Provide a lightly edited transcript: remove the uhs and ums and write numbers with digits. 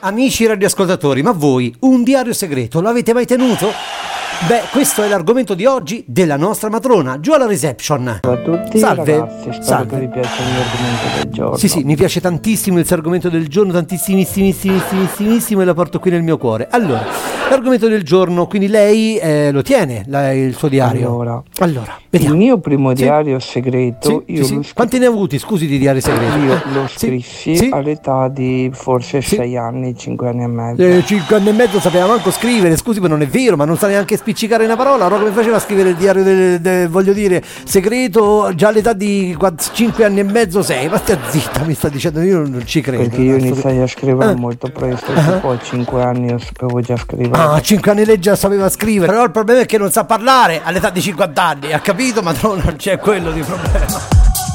Amici radioascoltatori, ma voi un diario segreto lo avete mai tenuto? Beh, questo è l'argomento di oggi della nostra matrona. Giù alla reception. Ciao a tutti. Salve. Ragazzi, spero Salve. che vi piaccia il mio argomento del giorno. Sì, mi piace tantissimo il suo argomento del giorno, tantissimissimissimo, e la porto qui nel mio cuore. Allora, l'argomento del giorno, quindi lei lo tiene, il suo diario? Allora, vediamo. Il mio primo diario segreto, Sì. Quanti ne ha avuti, scusi, di diari segreti? Io lo scrissi all'età di forse 6 anni, 5 anni e mezzo. 5 anni e mezzo sapeva manco scrivere, scusi, ma non è vero, ma non sa neanche spiccicare una parola. Allora come faceva a scrivere il diario voglio dire, segreto già all'età di 5 anni e mezzo, 6? Ma stia zitta, mi sta dicendo, io non ci credo. Perché io iniziai a scrivere molto presto, e poi a 5 anni io sapevo già scrivere. Ah, a 5 anni lei già sapeva scrivere, però il problema è che non sa parlare all'età di 50 anni, ha capito? Ma non c'è quello di problema.